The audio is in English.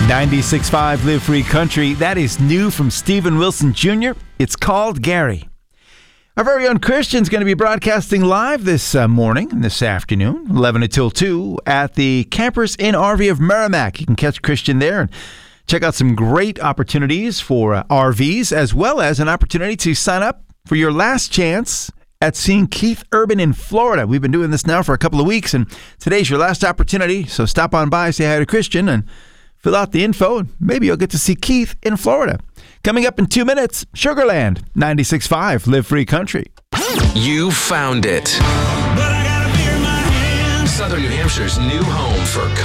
96.5 Live Free Country. That is new from Stephen Wilson Jr. It's called Gary. Our very own Christian's going to be broadcasting live this this afternoon, 11 until 2, at the Campers Inn RV of Merrimack. You can catch Christian there and check out some great opportunities for RVs, as well as an opportunity to sign up for your last chance at seeing Keith Urban in Florida. We've been doing this now for a couple of weeks, and today's your last opportunity. So stop on by, say hi to Christian, and fill out the info, and maybe you'll get to see Keith in Florida. Coming up in 2 minutes, Sugarland, 96.5 Live Free Country. You found it. Southern New Hampshire's new home for